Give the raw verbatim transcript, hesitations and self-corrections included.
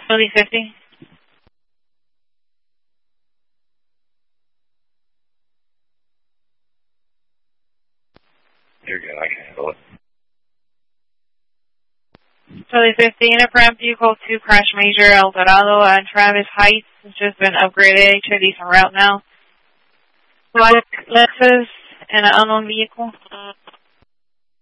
Charlie fifty. You're good. I can handle it. Charlie fifty, in a prep vehicle two crash major El Dorado and Travis Heights has just been upgraded to a decent route now. Black Lexus and an unknown vehicle.